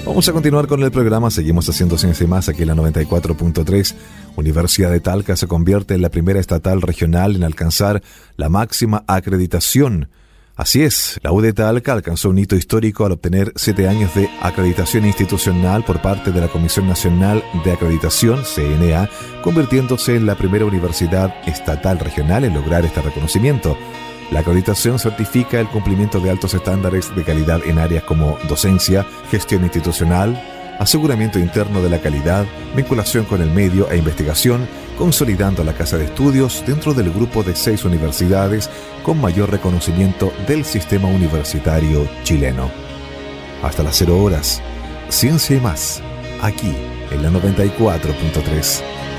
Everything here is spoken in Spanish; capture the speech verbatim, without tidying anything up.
Vamos a continuar con el programa, seguimos haciendo Ciencia y Más aquí en la noventa y cuatro punto tres. Universidad de Talca se convierte en la primera estatal regional en alcanzar la máxima acreditación. Así es, la U de Talca alcanzó un hito histórico al obtener siete años de acreditación institucional por parte de la Comisión Nacional de Acreditación, C N A, convirtiéndose en la primera universidad estatal regional en lograr este reconocimiento. La acreditación certifica el cumplimiento de altos estándares de calidad en áreas como docencia, gestión institucional, aseguramiento interno de la calidad, vinculación con el medio e investigación, consolidando a la Casa de Estudios dentro del grupo de seis universidades con mayor reconocimiento del sistema universitario chileno. Hasta las cero horas, Ciencia y Más, aquí en la noventa y cuatro punto tres.